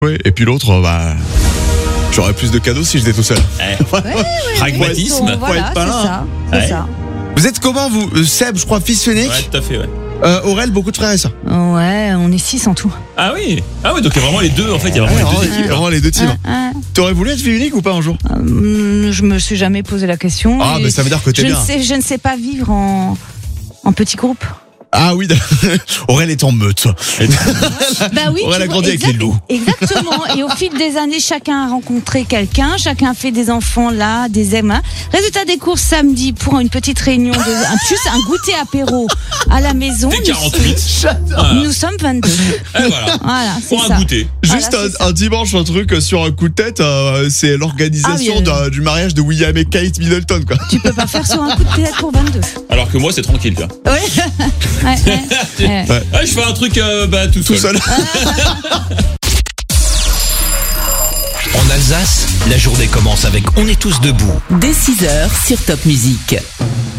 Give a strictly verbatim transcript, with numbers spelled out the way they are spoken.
Ouais, et puis l'autre, bah, j'aurais plus de cadeaux si j'étais tout seul. Eh. Ouais, ouais, ouais, Pragmatisme. ouais, voilà, Faut être c'est malin. ça, c'est Ouais. ça. Vous êtes comment vous Euh, Seb, je crois, fils unique. Ouais, tout à fait, ouais. Euh, Aurel, beaucoup de frères et sœurs. Ouais, on est six en tout. Ah oui. Ah oui, donc il y a vraiment les deux, en fait, il y a Ouais, vraiment vraiment, les deux équipes. vraiment les deux teams. Hein, T'aurais voulu être fille unique ou pas un jour? euh, je me suis jamais posé la question. Ah, et mais ça veut dire que t'es je bien. ne sais, je ne sais pas vivre en, en petit groupe. Ah oui, Aurel est en meute. Bah oui, Aurel tu a vois, grandi avec les loups. Exactement. Et au fil des années, chacun a rencontré quelqu'un, chacun fait des enfants là, des aimants. Résultat des courses samedi pour une petite réunion, de, un, juste un goûter apéro à la maison. T'es Nous- quarante-huit. Nous, nous sommes vingt-deux. Et voilà. Voilà, c'est Pour ça. un goûter. Juste Voilà, un, c'est ça. un dimanche, un truc sur un coup de tête, euh, c'est l'organisation Ah oui, euh, d'un- du mariage de William et Kate Middleton, quoi. Tu peux pas faire sur un coup de tête pour vingt-deux. Alors que moi, c'est tranquille, quoi. Ouais. Ouais, ouais, ouais. Ah, je fais un truc euh, bah, tout, Tout seul. seul. En Alsace, la journée commence avec On est tous debout. Dès six heures sur Top Music.